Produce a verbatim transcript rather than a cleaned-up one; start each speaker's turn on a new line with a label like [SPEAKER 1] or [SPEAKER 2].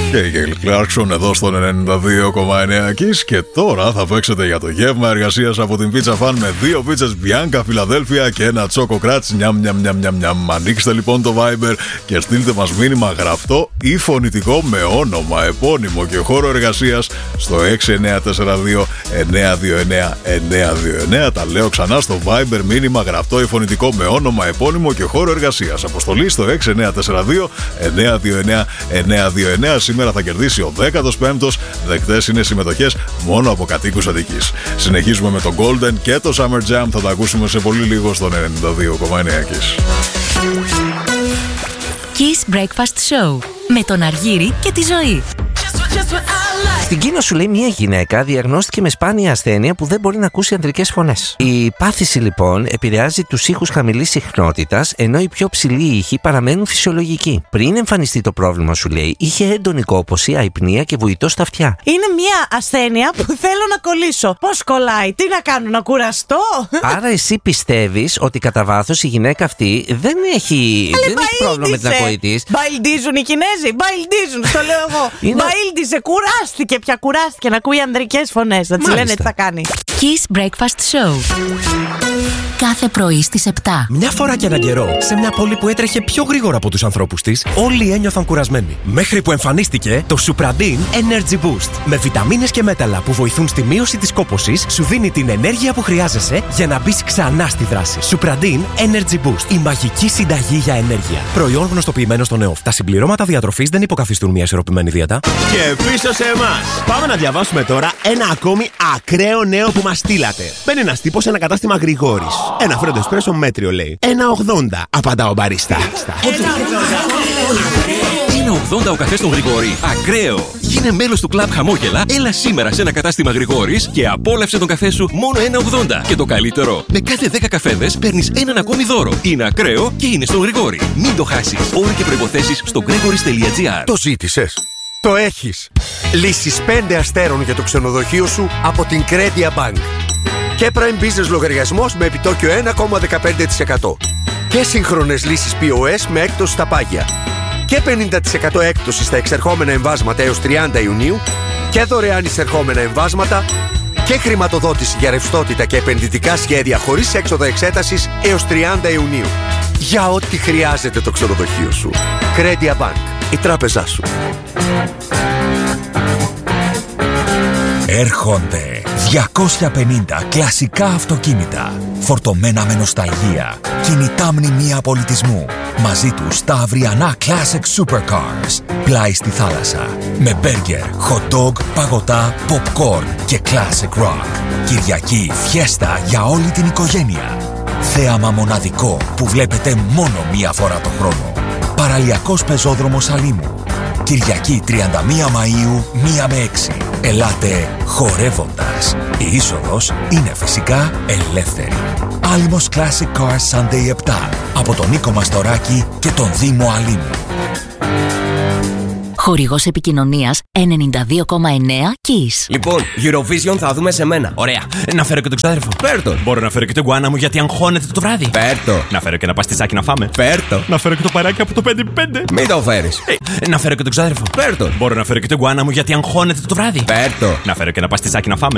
[SPEAKER 1] Και η Γκέιλ Κλάρκσον εδώ στον ενενήντα δύο κόμμα εννέα Kiss. Και τώρα θα παίξετε για το γεύμα εργασίας από την Pizza Fan με δύο πίτσες Bianca Φιλαδέλφια και ένα τσόκο κράτς. Νιαμ, νιαμ, νιαμ, νιαμ, νιαμ. Ανοίξτε λοιπόν το Viber και στείλτε μας μήνυμα γραπτό ή φωνητικό με όνομα, επώνυμο και χώρο εργασίας στο έξι εννιά τέσσερα δύο εννιά δύο εννιά εννιά δύο εννιά. Τα λέω ξανά, στο Viber μήνυμα γραπτό ή φωνητικό με όνομα, επώνυμο και χώρο εργασίας. Αποστολή στο έξι εννιά τέσσερα δύο εννιά δύο εννιά εννιά δύο εννιά. Σήμερα θα κερδίσει ο δέκατος πέμπτος. Δεκτές είναι συμμετοχές μόνο από κατοίκους Αττικής. Συνεχίζουμε με το Golden και το Summer Jam. Θα τα ακούσουμε σε πολύ λίγο στον ενενήντα δύο κόμμα εννέα Kiss.
[SPEAKER 2] Kiss Breakfast Show με τον Αργύρη και τη Ζωή.
[SPEAKER 3] Στην Κίνα, σου λέει, μια γυναίκα διαγνώστηκε με σπάνια ασθένεια που δεν μπορεί να ακούσει αντρικές φωνές. Η πάθηση λοιπόν επηρεάζει τους ήχους χαμηλής συχνότητας, ενώ οι πιο ψηλοί ήχοι παραμένουν φυσιολογικοί. Πριν εμφανιστεί το πρόβλημα, σου λέει, είχε έντονη κόπωση, αϊπνία και βουητό στα αυτιά.
[SPEAKER 4] Είναι μια ασθένεια που θέλω να κολλήσω. Πώς κολλάει, τι να κάνω, να κουραστώ?
[SPEAKER 3] Άρα εσύ πιστεύεις ότι κατά βάθος η γυναίκα αυτή δεν έχει, δεν έχει πρόβλημα με την ακοή της.
[SPEAKER 4] Μπαϊλντίζουν οι Κινέζοι, μπαϊλντίζουν, το λέω εγώ. Είναι... Μπαϊλντίζε, κουράστηκε πια, κουράστηκε να ακούει ανδρικές φωνές. Να της λένε τι θα κάνει.
[SPEAKER 2] Kiss Breakfast Show. Κάθε πρωί στις επτά.
[SPEAKER 5] Μια φορά και έναν καιρό, σε μια πόλη που έτρεχε πιο γρήγορα από τους ανθρώπους της, όλοι ένιωθαν κουρασμένοι. Μέχρι που εμφανίστηκε το Supradin Energy Boost. Με βιταμίνες και μέταλλα που βοηθούν στη μείωση της κόπωσης, σου δίνει την ενέργεια που χρειάζεσαι για να μπεις ξανά στη δράση. Supradin Energy Boost. Η μαγική συνταγή για ενέργεια. Προϊόν γνωστοποιημένο στον ΕΟΦ. Τα συμπληρώματα διατροφής δεν υποκαθιστούν μια ισορροπημένη δίαιτα.
[SPEAKER 6] Και πίσω σε εμάς. Πάμε να διαβάσουμε τώρα ένα ακόμη ακραίο νέο που μας στείλατε. Μπαίνει ένας τύπος σε ένα κατάστημα Γρηγόρης. Ένα φρέντο εσπρέσο μέτριο, λέει. ένα ογδόντα, απαντά ο μπαρίστα.
[SPEAKER 7] Είναι ογδόντα ο καφές των Γρηγόρη. Ακραίο! Γίνε μέλος του κλαμπ Χαμόγελα, έλα σήμερα σε ένα κατάστημα Γρηγόρης και απόλαυσε τον καφέ σου μόνο ένα ογδόντα. Και το καλύτερο, με κάθε δέκα καφέδες παίρνεις έναν ακόμη δώρο. Είναι ακραίο και είναι στον Γρηγόρη. Μην το χάσεις. Όροι και προϋποθέσεις στο gregoris τελεία gr.
[SPEAKER 8] Το ζήτησες. Το έχεις. Λύσεις πέντε αστέρων για το ξενοδοχείο σου από την Credia Bank. Και Prime Business λογαριασμός με επιτόκιο ένα κόμμα δεκαπέντε τοις εκατό. Και σύγχρονες λύσεις πι ο ες με έκπτωση στα πάγια. Και πενήντα τοις εκατό έκπτωση στα εξερχόμενα εμβάσματα έως τριάντα Ιουνίου. Και δωρεάν εισερχόμενα εμβάσματα. Και χρηματοδότηση για ρευστότητα και επενδυτικά σχέδια χωρίς έξοδα εξέτασης έως τριάντα Ιουνίου. Για ό,τι χρειάζεται το ξενοδοχείο σου. Credia Bank. Η τράπεζά σου.
[SPEAKER 9] Έρχονται διακόσια πενήντα κλασικά αυτοκίνητα, φορτωμένα με νοσταλγία, κινητά μνημεία πολιτισμού. Μαζί τους τα αυριανά Classic Supercars, πλάι στη θάλασσα, με μπέργκερ, hot dog, παγωτά, popcorn και Classic Rock. Κυριακή φιέστα για όλη την οικογένεια. Θέαμα μοναδικό που βλέπετε μόνο μία φορά το χρόνο. Παραλιακός πεζόδρομος Αλήμου. Κυριακή τριάντα μία Μαΐου, μία με έξι. Ελάτε χορεύοντας. Η είσοδος είναι φυσικά ελεύθερη. Άλυμος Classic Cars Sunday επτά. Από τον Νίκο Μαστοράκη και τον Δήμο Αλήμου.
[SPEAKER 2] Χορηγός επικοινωνίας ενενήντα δύο κόμμα εννέα Kiss.
[SPEAKER 10] Λοιπόν, Eurovision θα δούμε σε μένα. Ωραία. Να φέρω και τον ξάδερφο.
[SPEAKER 6] Φέρτο.
[SPEAKER 10] Μπορώ να φέρω και τον γκουάνα μου γιατί αγχώνεται το βράδυ.
[SPEAKER 6] Φέρτο.
[SPEAKER 10] Να φέρω και ένα παστιτσάκι να φάμε.
[SPEAKER 6] Φέρτο.
[SPEAKER 10] Να φέρω και το παράκι από το πέντε πέντε.
[SPEAKER 6] Μην το φέρεις.
[SPEAKER 10] Hey, να φέρω και τον ξάδερφο.
[SPEAKER 6] Φέρτο.
[SPEAKER 10] Μπορώ να φέρω και τον γκουάνα μου γιατί αγχώνεται το βράδυ.
[SPEAKER 6] Φέρτο.
[SPEAKER 10] Να φέρω και ένα παστιτσάκι να φάμε.